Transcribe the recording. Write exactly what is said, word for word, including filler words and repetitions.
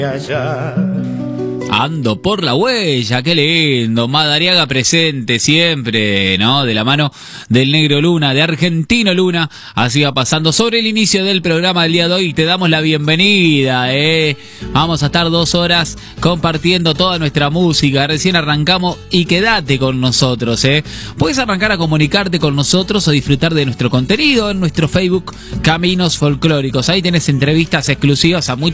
Ando por la huella, qué lindo. Madariaga presente siempre, ¿no? De la mano del Negro Luna, de Argentino Luna. Así va pasando sobre el inicio del programa del día de hoy. Te damos la bienvenida, ¿eh? Vamos a estar dos horas compartiendo toda nuestra música. Recién arrancamos y quédate con nosotros, ¿eh? Puedes arrancar a comunicarte con nosotros o disfrutar de nuestro contenido en nuestro Facebook Caminos Folclóricos. Ahí tenés entrevistas exclusivas a muchos